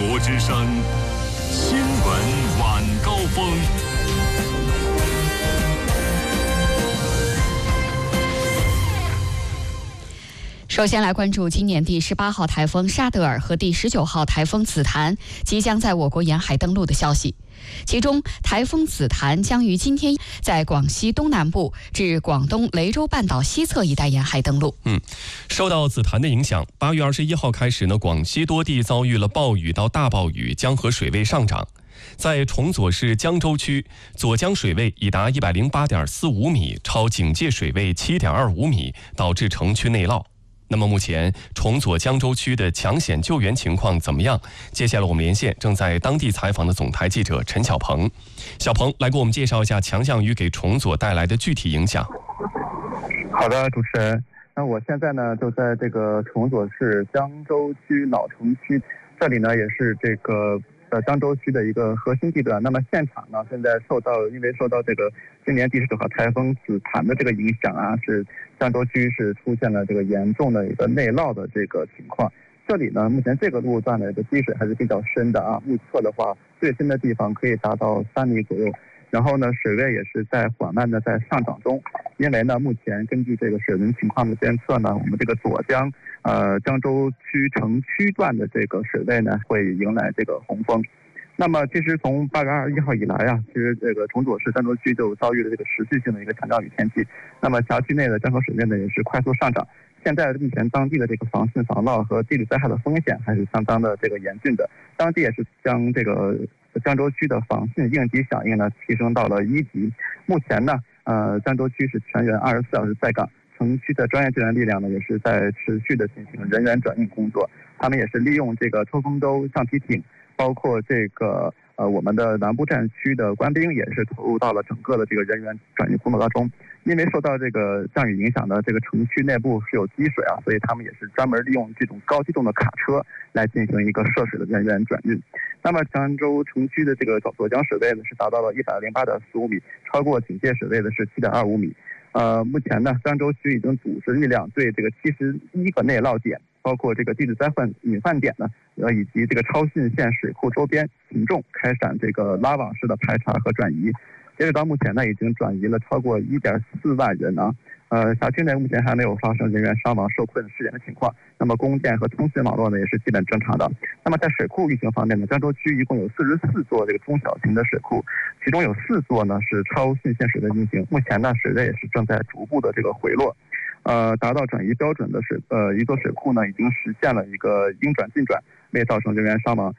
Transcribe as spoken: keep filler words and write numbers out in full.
国之声新闻晚高峰。 首先来关注今年第十八号台风沙德尔和第十九号台风紫檀即将在我国沿海登陆的消息。其中，台风紫檀将于今天在广西东南部至广东雷州半岛西侧一带沿海登陆。 嗯，受到紫檀的影响，八月二十一号开始呢，广西多地遭遇了暴雨到大暴雨，江河水位上涨。在崇左市江州区，左江水位已达一百零八点四五米，超警戒水位七点二五米，导致城区内涝。那么目前崇左江州区的抢险救援情况怎么样？接下来我们连线正在当地采访的总台记者陈小鹏。小鹏来给我们介绍一下强降雨给崇左带来的具体影响。 好的，主持人，那我现在呢就在这个崇左市江州区老城区，这里呢也是这个呃江州区的一个核心地段。那么现场呢现在受到因为受到这个今年第十九号台风紫檀的这个影响啊，是江州区是出现了这个严重的一个内涝的这个情况。这里呢目前这个路段的一个积水还是比较深的啊，目测的话最深的地方可以达到三米左右。然后呢水位也是在缓慢的在上涨中，因为呢目前根据这个水文情况的监测呢，我们这个左江呃江州区城区段的这个水位呢会迎来这个洪峰。那么其实从八月二十一号以来啊，其实这个崇左市江州区就遭遇了这个持续性的一个强降雨天气，那么辖区内的江河水位呢也是快速上涨。现在目前当地的这个防汛防涝和地质灾害的风险还是相当的这个严峻的，当地也是将这个江州区的防汛应急响应呢提升到了一级。目前呢，呃，江州区是全员二十四小时在岗，城区的专业救援力量呢也是在持续的进行人员转运工作，他们也是利用这个抽风舟、橡皮艇，包括这个呃我们的南部战区的官兵也是投入到了整个的这个人员转运工作当中。因为受到这个降雨影响的这个城区内部是有积水啊，所以他们也是专门利用这种高机动的卡车来进行一个涉水的人员转运。那么江州城区的这个左江水位呢是达到了一百零八点四五米，超过警戒水位的是七点二五米。呃，目前呢，江州区已经组织力量对这个七十一个内涝点，包括这个地质灾害隐患点呢，呃，以及这个超汛县水库周边群众开展这个拉网式的排查和转移。截止到目前呢，已经转移了超过一点四万人啊。呃，辖区内目前还没有发生人员伤亡、受困、失联的情况。那么供电和通讯网络呢，也是基本正常的。那么在水库运行方面呢，江州区一共有四十四座这个中小型的水库，其中有四座呢是超汛限水的运行。目前呢，水位也是正在逐步的这个回落。呃，达到转移标准的水呃一座水库呢，已经实现了一个应转尽转，未造成人员伤亡。